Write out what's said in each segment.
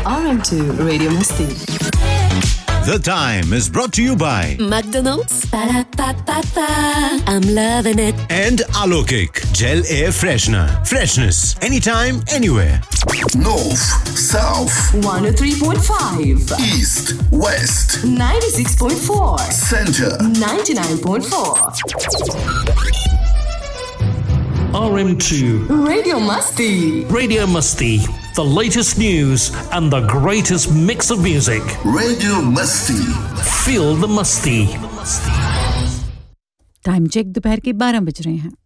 RM2 Radio Masti. The Time is brought to you by McDonald's. Ba-da-ba-ba-ba. I'm loving it. and Alokik Gel Air Freshener. Freshness anytime, anywhere. North, South, 103.5. East, West, 96.4. Center. 99.4. RM2 Radio Masti. Radio Musty, the latest news and the greatest mix of music. Radio Musty. Feel the musty. Time check दोपहर के 12 बज रहे हैं।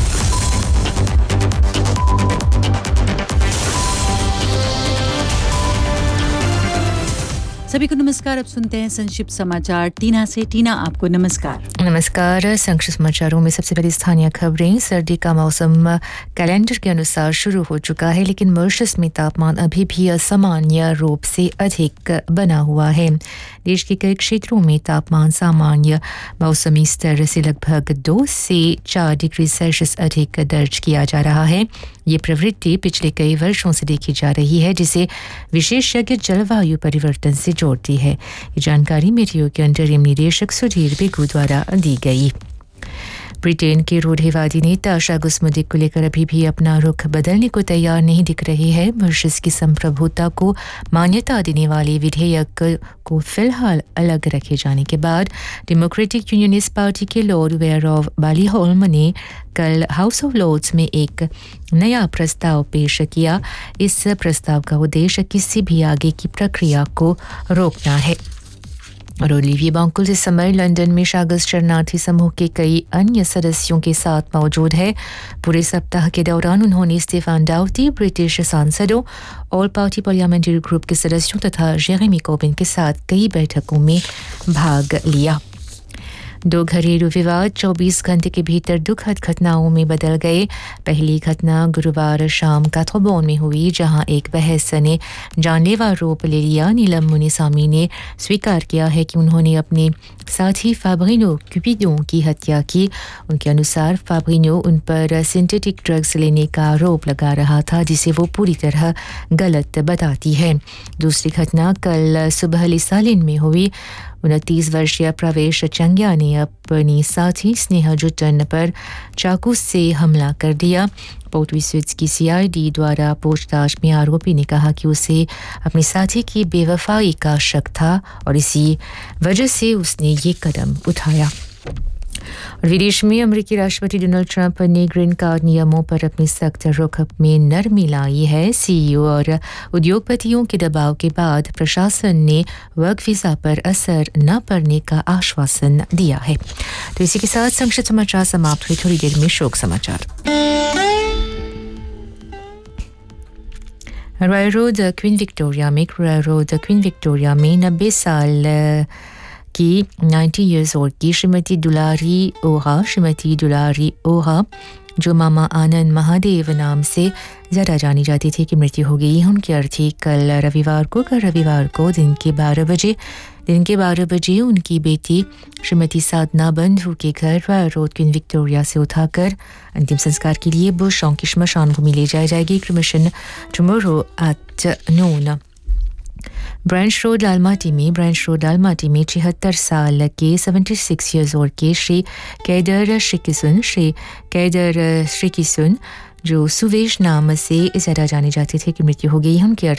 सभी को नमस्कार। अब सुनते हैं संक्षिप्त समाचार टीना से। टीना, आपको नमस्कार। नमस्कार। संक्षिप्त समाचारों में सबसे पहले स्थानीय खबरें। सर्दी का मौसम कैलेंडर के अनुसार शुरू हो चुका है, लेकिन मॉरिशस में तापमान अभी भी असामान्य रूप से अधिक बना हुआ है। देश के कई क्षेत्रों में तापमान सामान्य मौसमी स्तर से लगभग 2 से 4 डिग्री सेल्सियस अधिक दर्ज किया जा रहा है। ये प्रवृत्ति पिछले कई वर्षों से देखी जा रही है, जिसे विशेषज्ञ जलवायु परिवर्तन से जोड़ती है। ये जानकारी मेरियो के अंतरिम निदेशक सुधीर बेगू द्वारा दी गई। ब्रिटेन के रूढ़िवादी नेता शागुस मुदिक को लेकर अभी भी अपना रुख बदलने को तैयार नहीं दिख रही है। मॉरिशस की संप्रभुता को मान्यता देने वाले विधेयक को फिलहाल अलग रखे जाने के बाद डेमोक्रेटिक यूनियनिस्ट पार्टी के लॉर्ड वेयर ऑफ बालीहोल्म ने कल हाउस ऑफ लॉर्ड्स में एक नया प्रस्ताव पेश किया। इस प्रस्ताव का उद्देश्य किसी भी आगे की प्रक्रिया को रोकना है। और ओलिविये बांकुल इस समय लंदन में शागस शरणार्थी समूह के कई अन्य सदस्यों के साथ मौजूद है। पूरे सप्ताह के दौरान उन्होंने स्टीफन डाउटी, ब्रिटिश सांसदों, ऑल पार्टी पार्लियामेंट्री ग्रुप के सदस्यों तथा जेरेमी कोर्बिन के साथ कई बैठकों में भाग लिया। 2 घरेलू विवाद 24 घंटे के भीतर दुखद घटनाओं में बदल गए। पहली घटना गुरुवार शाम काथोबोन में हुई, जहां एक बहस ने जानलेवा रूप ले लिया। नीलम मुनिसामी ने स्वीकार किया है कि उन्होंने अपने साथी फाब्रिनो क्यूपिडो की हत्या की। उनके अनुसार फाब्रिनो उन पर सिंथेटिक ड्रग्स लेने का आरोप लगा रहा था, जिसे वो पूरी तरह गलत बताती है। दूसरी घटना कल सुबह लिसालिन में हुई। 29 वर्षीय प्रवेश चंग्या ने अपनी साथी स्नेहा जुटन पर चाकू से हमला कर दिया। पोर्ट विस्विट्स की सीआईडी द्वारा पूछताछ में आरोपी ने कहा कि उसे अपने साथी की बेवफाई का शक था और इसी वजह से उसने ये कदम उठाया। और विदेश में अमेरिकी राष्ट्रपति डोनाल्ड ट्रंप ने ग्रीन कार्ड नियमों पर अपनी सख्त रुख में नरमी लाई है। सीईओ और उद्योगपतियों के दबाव के बाद प्रशासन ने वर्क वीजा पर असर न पड़ने का आश्वासन दिया है। तो इसी के साथ संक्षिप्त समाचार समाप्त हुए। थोड़ी देर में शोक समाचार। रॉयल रोड क्वीन विक्टोरिया में 90 साल की 90 years old की श्रीमती दुलारी ओहा, जो मामा आनंद महादेव नाम से ज़्यादा जानी जाती थी, की मृत्यु हो गई। उनकी अर्थी कल रविवार को दिन के 12 बजे उनकी बेटी श्रीमती साधना बंधु के घर रॉयल रोड क्वीन विक्टोरिया से उठाकर अंतिम संस्कार के लिए बुशों की श्मशान भूमि ले जाई जाएगी। Cremation tomorrow at noon. Branch road डालमाटी में 76 साल के 76 years old के श्री कैदर श्रीकिसुन, जो सुवेश नाम से ज़्यादा जाने जाते थे, की मृत्यु हो गई। उनकी